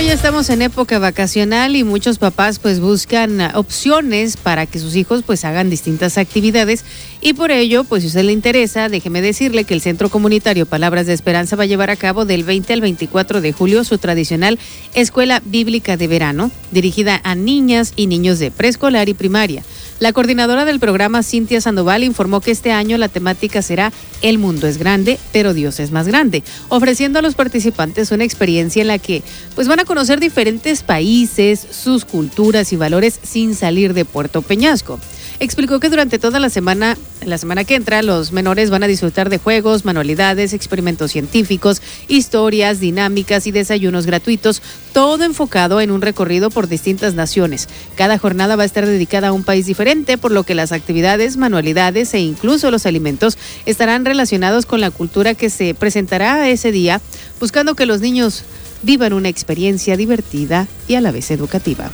ya estamos en época vacacional y muchos papás pues buscan opciones para que sus hijos pues hagan distintas actividades y por ello pues si a usted le interesa, déjeme decirle que el Centro Comunitario Palabras de Esperanza va a llevar a cabo del 20 al 24 de julio su tradicional Escuela Bíblica de Verano dirigida a niñas y niños de preescolar y primaria. La coordinadora del programa, Cintia Sandoval, informó que este año la temática será El mundo es grande, pero Dios es más grande, ofreciendo a los participantes una experiencia en la que pues van a conocer diferentes países, sus culturas y valores sin salir de Puerto Peñasco. Explicó que durante toda la semana que entra, los menores van a disfrutar de juegos, manualidades, experimentos científicos, historias, dinámicas y desayunos gratuitos, todo enfocado en un recorrido por distintas naciones. Cada jornada va a estar dedicada a un país diferente, por lo que las actividades, manualidades e incluso los alimentos estarán relacionados con la cultura que se presentará ese día, buscando que los niños vivan una experiencia divertida y a la vez educativa.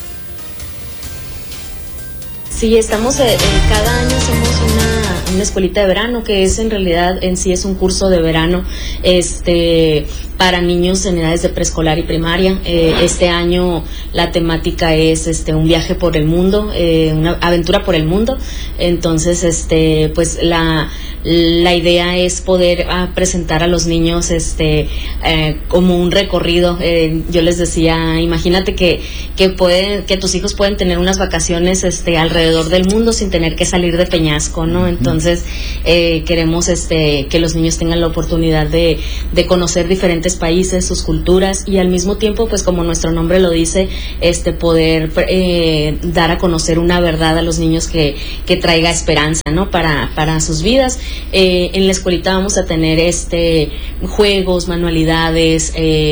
Sí, estamos, cada año hacemos una escuelita de verano, que es en realidad, en sí es un curso de verano, para niños en edades de preescolar y primaria. Este año la temática es, un viaje por el mundo, una aventura por el mundo. Entonces, pues la idea es poder presentar a los niños, como un recorrido. Yo les decía, imagínate que tus hijos pueden tener unas vacaciones, alrededor del mundo sin tener que salir de Peñasco, ¿no? Entonces queremos que los niños tengan la oportunidad de conocer diferentes países, sus culturas, y al mismo tiempo, pues como nuestro nombre lo dice, poder dar a conocer una verdad a los niños que traiga esperanza, ¿no? Para sus vidas. En la escuelita vamos a tener juegos, manualidades,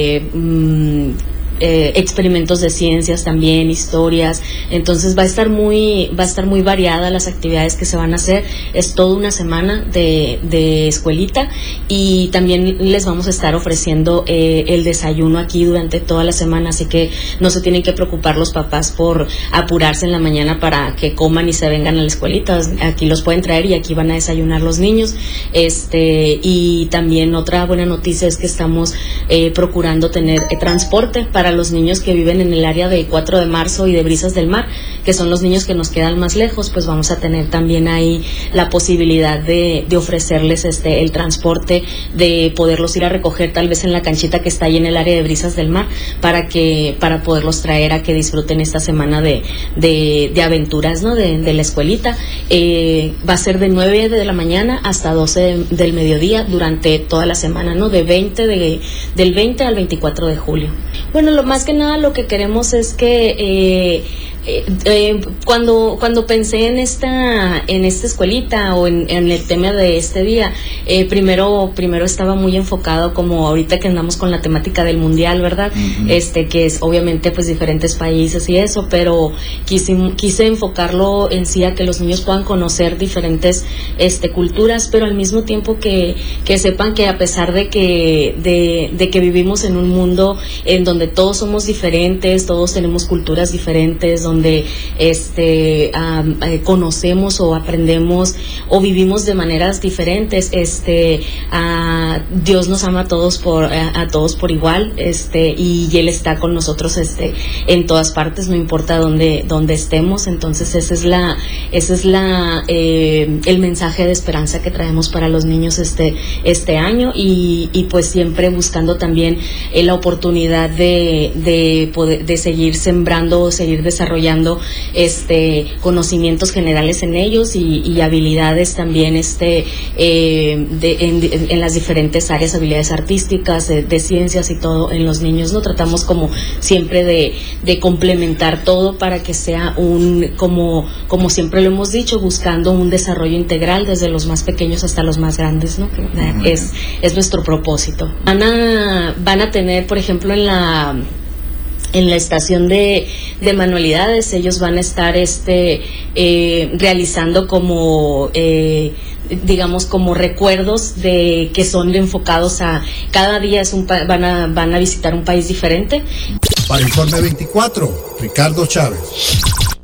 experimentos de ciencias también, historias. Entonces va a estar muy variada las actividades que se van a hacer. Es toda una semana de escuelita, y también les vamos a estar ofreciendo el desayuno aquí durante toda la semana, así que no se tienen que preocupar los papás por apurarse en la mañana para que coman y se vengan a la escuelita. Aquí los pueden traer y aquí van a desayunar los niños. Y también otra buena noticia es que estamos procurando tener transporte para los niños que viven en el área de 4 de Marzo y de Brisas del Mar, que son los niños que nos quedan más lejos. Pues vamos a tener también ahí la posibilidad de ofrecerles el transporte, de poderlos ir a recoger tal vez en la canchita que está ahí en el área de Brisas del Mar, para poderlos traer a que disfruten esta semana de aventuras, ¿no? de la escuelita. Va a ser de 9 de la mañana hasta 12 del mediodía durante toda la semana, ¿no? Del 20 al 24 de julio. Bueno, lo más que nada lo que queremos es que cuando pensé en esta escuelita o en el tema de este día, primero estaba muy enfocado, como ahorita que andamos con la temática del mundial, ¿verdad? Uh-huh. Que es obviamente pues diferentes países y eso, pero quise enfocarlo en sí a que los niños puedan conocer diferentes culturas, pero al mismo tiempo que sepan que a pesar de que vivimos en un mundo en donde todos somos diferentes, todos tenemos culturas diferentes, donde conocemos o aprendemos o vivimos de maneras diferentes, Dios nos ama a todos por igual, y Él está con nosotros en todas partes, no importa dónde estemos. Entonces ese es el mensaje de esperanza que traemos para los niños este año, y pues siempre buscando también la oportunidad de poder seguir sembrando, seguir desarrollando conocimientos generales en ellos y habilidades también en las diferentes áreas, habilidades artísticas, de ciencias y todo en los niños, ¿no? Tratamos como siempre de complementar todo para que sea como siempre lo hemos dicho, buscando un desarrollo integral desde los más pequeños hasta los más grandes, ¿no? Es nuestro propósito. Van a tener, por ejemplo, en la estación de manualidades, ellos van a estar realizando como digamos como recuerdos de que son enfocados a cada día van a visitar un país diferente. Para Informe 24, Ricardo Chávez.